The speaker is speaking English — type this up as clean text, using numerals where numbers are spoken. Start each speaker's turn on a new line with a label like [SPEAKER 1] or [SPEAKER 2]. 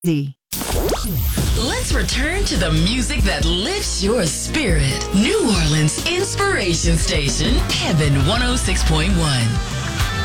[SPEAKER 1] Let's return to the music that lifts your spirit. New Orleans Inspiration Station, Heaven 106.1.